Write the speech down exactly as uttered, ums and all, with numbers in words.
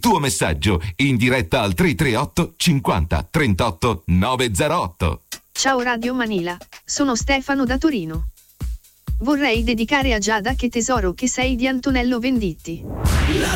tuo messaggio in diretta al tre tre otto cinquanta trentotto novecentootto. Ciao Radio Manila, sono Stefano da Torino. Vorrei dedicare a Giada Che tesoro che sei di Antonello Venditti. La